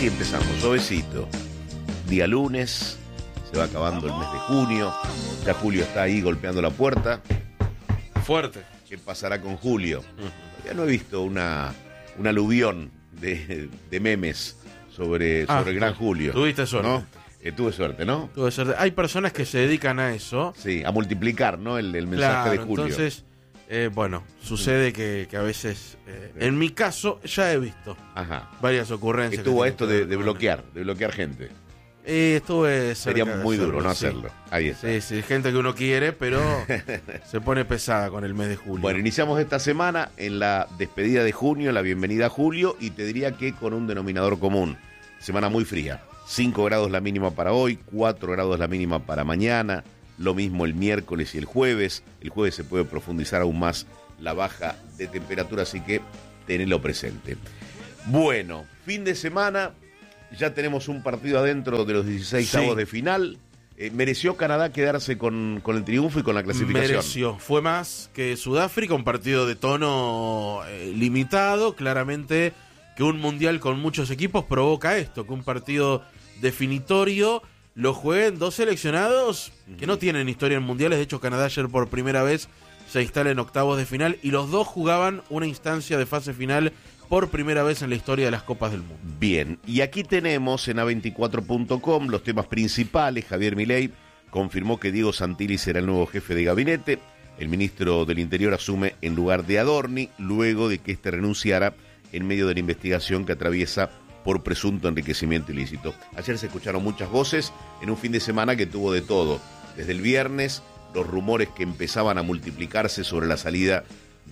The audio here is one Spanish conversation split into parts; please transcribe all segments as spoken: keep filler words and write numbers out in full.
Así empezamos, suavecito. Día lunes, se va acabando el mes de junio. Ya Julio está ahí golpeando la puerta. Fuerte. ¿Qué pasará con Julio? Uh-huh. Ya no he visto una, un aluvión de, de memes sobre, ah, sobre el gran Julio. Tuviste suerte. ¿No? Eh, tuve suerte, ¿no? Tuve suerte. Hay personas que se dedican a eso. Sí, a multiplicar, ¿no? El, el mensaje claro, de Julio. Entonces, eh, bueno, sucede que, que a veces, eh, en mi caso, ya he visto Ajá. varias ocurrencias. Estuvo esto de, de bloquear, de bloquear gente. Eh, estuve Sería muy hacerlo, duro no sí. hacerlo. Ahí está. Sí, sí, gente que uno quiere, pero se pone pesada con el mes de julio. Bueno, iniciamos esta semana en la despedida de junio, la bienvenida a julio, y te diría que con un denominador común. Semana muy fría. cinco grados la mínima para hoy, cuatro grados la mínima para mañana, lo mismo el miércoles y el jueves. El jueves se puede profundizar aún más la baja de temperatura, así que tenedlo presente. Bueno, fin de semana, ya tenemos un partido adentro de los dieciséis avos sí. de final. Eh, ¿Mereció Canadá quedarse con, con el triunfo y con la clasificación? Mereció, fue más que Sudáfrica, un partido de tono eh, limitado, claramente que un mundial con muchos equipos provoca esto, que un partido definitorio lo jueguen dos seleccionados que no tienen historia en mundiales. De hecho, Canadá ayer por primera vez se instala en octavos de final y los dos jugaban una instancia de fase final por primera vez en la historia de las Copas del Mundo. Bien, y aquí tenemos en A veinticuatro punto com los temas principales. Javier Milei confirmó que Diego Santilli será el nuevo jefe de gabinete. El ministro del Interior asume en lugar de Adorni, luego de que éste renunciara en medio de la investigación que atraviesa por presunto enriquecimiento ilícito. Ayer se escucharon muchas voces en un fin de semana que tuvo de todo. Desde el viernes, los rumores que empezaban a multiplicarse sobre la salida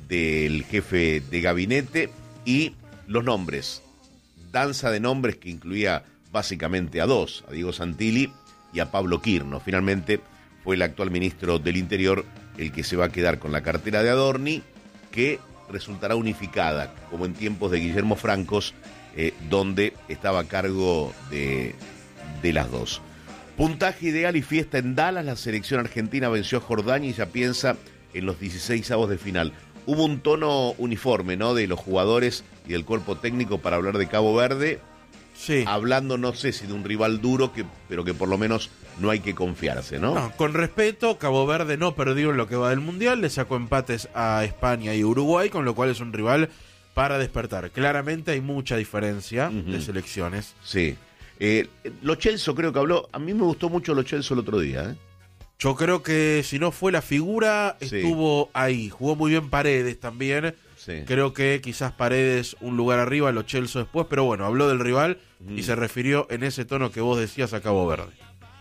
del jefe de gabinete y los nombres. Danza de nombres que incluía básicamente a dos, a Diego Santilli y a Pablo Quirno. Finalmente fue el actual ministro del Interior el que se va a quedar con la cartera de Adorni, que resultará unificada, como en tiempos de Guillermo Francos, eh, donde estaba a cargo de, de las dos. Puntaje ideal y fiesta en Dallas. La selección argentina venció a Jordania y ya piensa en los dieciséis avos de final. Hubo un tono uniforme, ¿no?, de los jugadores y del cuerpo técnico para hablar de Cabo Verde. Sí. Hablando, no sé si de un rival duro, que, pero que por lo menos no hay que confiarse, ¿no? No, con respeto, Cabo Verde no perdió en lo que va del Mundial, le sacó empates a España y Uruguay, con lo cual es un rival para despertar. Claramente hay mucha diferencia uh-huh. de selecciones. Sí. Eh, Lo Celso creo que habló, a mí me gustó mucho Lo Celso el otro día, ¿eh? Yo creo que si no fue la figura, sí. estuvo ahí. Jugó muy bien Paredes también. Sí. Creo que quizás Paredes un lugar arriba, Lo Celso después, pero bueno, habló del rival mm. y se refirió en ese tono que vos decías a Cabo Verde.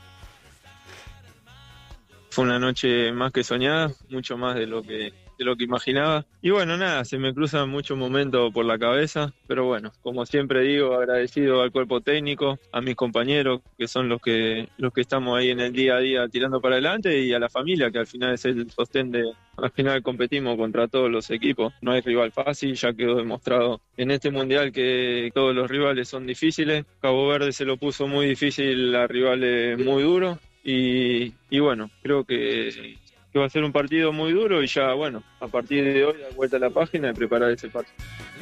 Fue una noche más que soñada, mucho más de lo que de lo que imaginaba. Y bueno, nada, se me cruzan muchos momentos por la cabeza, pero bueno, como siempre digo, agradecido al cuerpo técnico, a mis compañeros, que son los que los que estamos ahí en el día a día tirando para adelante, y a la familia, que al final es el sostén de... Al final competimos contra todos los equipos, no hay rival fácil, ya quedó demostrado en este mundial que todos los rivales son difíciles. Cabo Verde se lo puso muy difícil a rivales muy duros, y, y bueno, creo que... que va a ser un partido muy duro y ya, bueno, a partir de hoy dar vuelta a la página y preparar ese partido.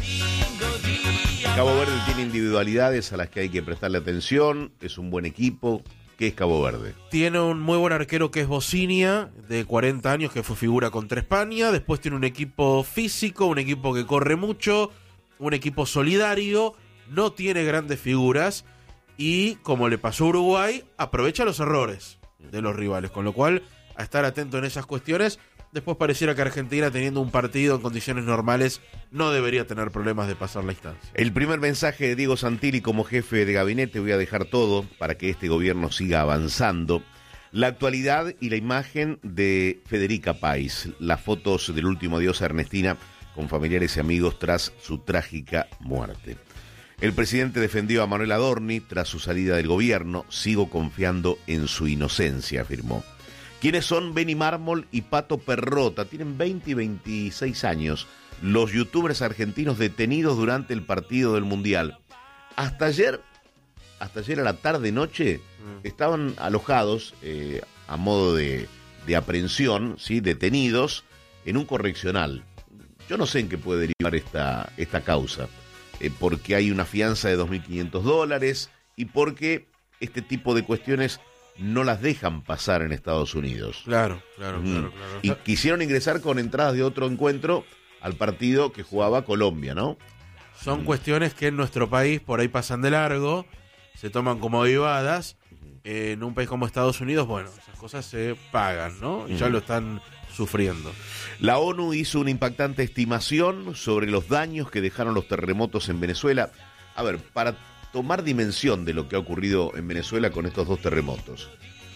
Cabo Verde tiene individualidades a las que hay que prestarle atención, es un buen equipo. ¿Qué es Cabo Verde? Tiene un muy buen arquero que es Bocinia, de cuarenta años, que fue figura contra España. Después tiene un equipo físico, un equipo que corre mucho, un equipo solidario, no tiene grandes figuras y, como le pasó a Uruguay, aprovecha los errores de los rivales, con lo cual a estar atento en esas cuestiones. Después pareciera que Argentina, teniendo un partido en condiciones normales, no debería tener problemas de pasar la instancia. El primer mensaje de Diego Santilli como jefe de gabinete: voy a dejar todo para que este gobierno siga avanzando. La actualidad y la imagen de Federica País, las fotos del último adiós a Ernestina con familiares y amigos tras su trágica muerte. El presidente defendió a Manuel Adorni tras su salida del gobierno. Sigo confiando en su inocencia, afirmó. ¿Quiénes son Benny Mármol y Pato Perrota? Tienen veinte y veintiséis años. Los youtubers argentinos detenidos durante el partido del Mundial. Hasta ayer, hasta ayer a la tarde-noche, mm. estaban alojados eh, a modo de, de aprehensión, ¿sí? Detenidos en un correccional. Yo no sé en qué puede derivar esta, esta causa. eh, porque hay una fianza de dos mil quinientos dólares y porque este tipo de cuestiones no las dejan pasar en Estados Unidos. Claro, claro, Mm. claro, claro. Y quisieron ingresar con entradas de otro encuentro al partido que jugaba Colombia, ¿no? Son Mm. cuestiones que en nuestro país por ahí pasan de largo, se toman como avivadas. Eh, en un país como Estados Unidos, bueno, esas cosas se pagan, ¿no? Y ya Mm. lo están sufriendo. La ONU hizo una impactante estimación sobre los daños que dejaron los terremotos en Venezuela. A ver, para tomar dimensión de lo que ha ocurrido en Venezuela con estos dos terremotos.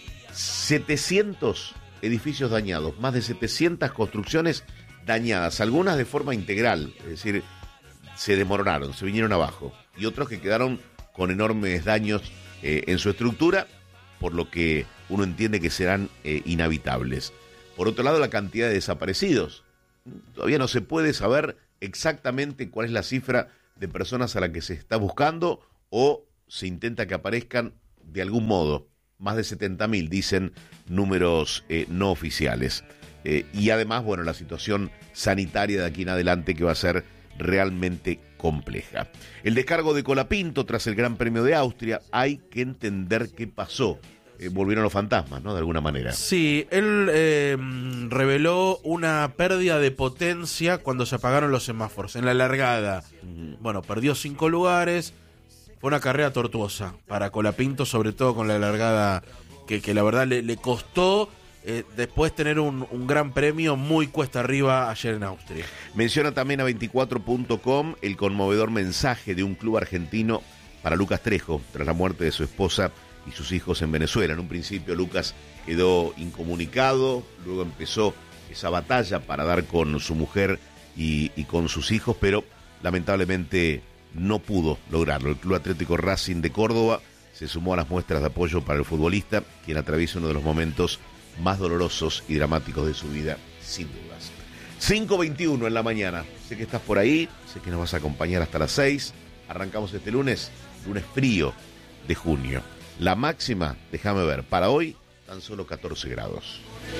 setecientos edificios dañados, más de setecientas construcciones dañadas, algunas de forma integral, es decir, se desmoronaron, se vinieron abajo, y otros que quedaron con enormes daños eh, en su estructura, por lo que uno entiende que serán eh, inhabitables. Por otro lado, la cantidad de desaparecidos. Todavía no se puede saber exactamente cuál es la cifra de personas a la que se está buscando o se intenta que aparezcan de algún modo. Más de setenta mil, dicen números eh, no oficiales. Eh, y además, bueno, la situación sanitaria de aquí en adelante que va a ser realmente compleja. El descargo de Colapinto tras el Gran Premio de Austria, hay que entender qué pasó. Eh, volvieron los fantasmas, ¿no? De alguna manera. Sí, él eh, reveló una pérdida de potencia cuando se apagaron los semáforos en la largada. Ujú. Bueno, perdió cinco lugares. Fue una carrera tortuosa para Colapinto, sobre todo con la largada que, que la verdad le, le costó eh, después tener un, un gran premio muy cuesta arriba ayer en Austria. Menciona también a veinticuatro punto com el conmovedor mensaje de un club argentino para Lucas Trejo tras la muerte de su esposa y sus hijos en Venezuela. En un principio Lucas quedó incomunicado, luego empezó esa batalla para dar con su mujer y, y con sus hijos, pero lamentablemente no pudo lograrlo. El Club Atlético Racing de Córdoba se sumó a las muestras de apoyo para el futbolista, quien atraviesa uno de los momentos más dolorosos y dramáticos de su vida, sin dudas. cinco veintiuno en la mañana. Sé que estás por ahí, sé que nos vas a acompañar hasta las seis. Arrancamos este lunes, lunes frío de junio. La máxima, déjame ver, para hoy, tan solo catorce grados.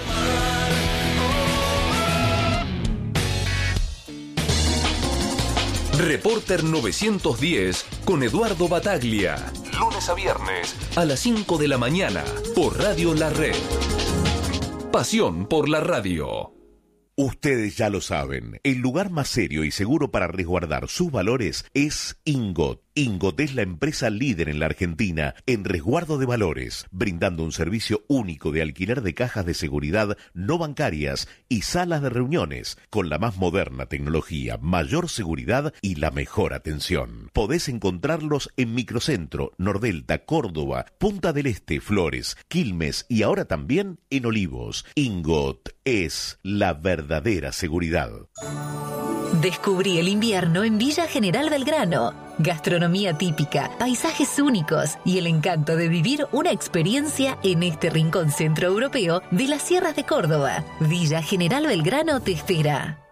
Reporter novecientos diez con Eduardo Bataglia. Lunes a viernes a las cinco de la mañana por Radio La Red. Pasión por la radio. Ustedes ya lo saben, el lugar más serio y seguro para resguardar sus valores es Ingot. Ingot es la empresa líder en la Argentina en resguardo de valores, brindando un servicio único de alquiler de cajas de seguridad no bancarias y salas de reuniones, con la más moderna tecnología, mayor seguridad y la mejor atención. Podés encontrarlos en Microcentro, Nordelta, Córdoba, Punta del Este, Flores, Quilmes y ahora también en Olivos. Ingot es la verdadera seguridad. Descubrí el invierno en Villa General Belgrano. Gastronomía típica, paisajes únicos y el encanto de vivir una experiencia en este rincón centroeuropeo de las sierras de Córdoba. Villa General Belgrano te espera.